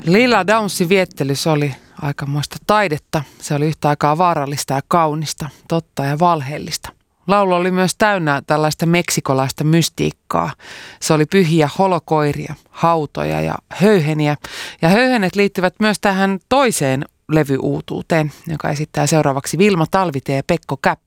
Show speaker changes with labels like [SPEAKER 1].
[SPEAKER 1] Lilla Downsin viettelys oli aikamoista taidetta. Se oli yhtä aikaa vaarallista ja kaunista, totta ja valheellista. Laulu oli myös täynnä tällaista meksikolaista mystiikkaa. Se oli pyhiä holokoiria, hautoja ja höyheniä. Ja höyhenet liittyvät myös tähän toiseen levyuutuuteen, joka esittää seuraavaksi Vilma Talvitie ja Pekko Käppä.